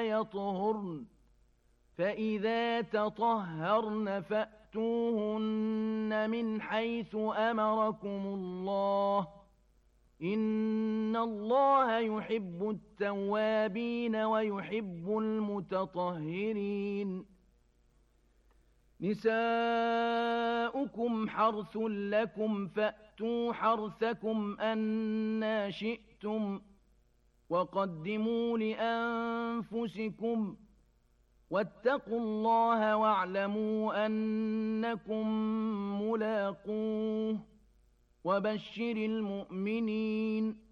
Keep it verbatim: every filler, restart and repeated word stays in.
يطهرن فإذا تطهرن فأتوهن من حيث أمركم الله إن الله يحب التوابين ويحب المتطهرين نساؤكم حرث لكم فأتوا حرثكم أنى شئتم وقدموا لأنفسكم واتقوا الله واعلموا أنكم ملاقوه وبشر المؤمنين